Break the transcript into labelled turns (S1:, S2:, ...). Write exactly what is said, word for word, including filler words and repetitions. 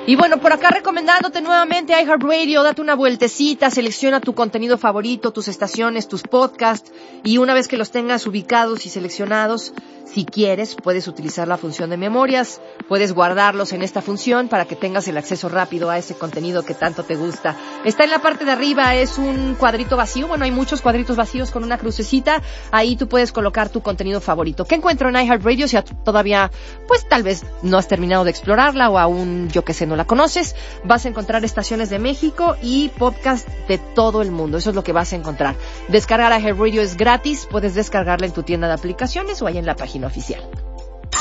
S1: Y bueno, por acá recomendándote nuevamente iHeartRadio, date una vueltecita, selecciona tu contenido favorito, tus estaciones, tus podcasts, y una vez que los tengas ubicados y seleccionados, si quieres, puedes utilizar la función de memorias, puedes guardarlos en esta función para que tengas el acceso rápido a ese contenido que tanto te gusta. Está en la parte de arriba, es un cuadrito vacío, bueno, hay muchos cuadritos vacíos con una crucecita, ahí tú puedes colocar tu contenido favorito. ¿Qué encuentro en iHeartRadio? Si todavía, pues tal vez no has terminado de explorarla o aún, yo que sé, no la conoces, vas a encontrar estaciones de México y podcast de todo el mundo. Eso es lo que vas a encontrar. Descargar iHeartRadio es gratis, puedes descargarla en tu tienda de aplicaciones o ahí en la página oficial.